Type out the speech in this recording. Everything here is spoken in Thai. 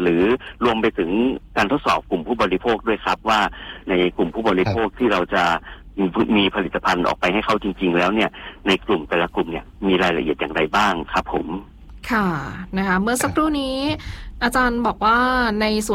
หรือรวมไปถึงการทดสอบกลุ่มผู้บริโภคด้วยครับว่าในกลุ่มผู้บริโภคที่เราจะมีผลิตภัณฑ์ออกไปให้เขาจริงๆแล้วเนี่ยในกลุ่มแต่ละกลุ่มเนี่ยมีรายละเอียดอย่างไรบ้างครับผมค่ะนะคะเมื่อสักครู่นี้อาจารย์บอกว่าในส่วน